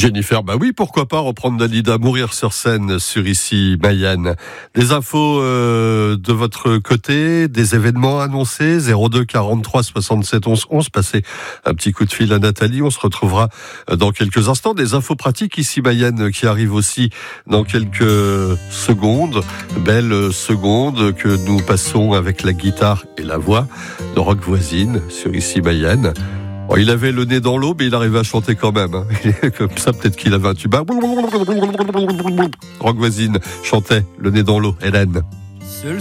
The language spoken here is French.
Jennifer, bah oui, pourquoi pas reprendre Dalida, Mourir sur scène sur ici Mayenne. Des infos de votre côté, des événements annoncés, 02 43 67 11 11, passez un petit coup de fil à Nathalie, on se retrouvera dans quelques instants. Des infos pratiques ici Mayenne qui arrivent aussi dans quelques secondes, belles secondes que nous passons avec la guitare et la voix de Rock Voisine sur ici Mayenne. Bon, il avait le nez dans l'eau, mais il arrivait à chanter quand même. Hein. Comme ça, peut-être qu'il avait un tuba. Rock Voisine chantait le nez dans l'eau. Hélène.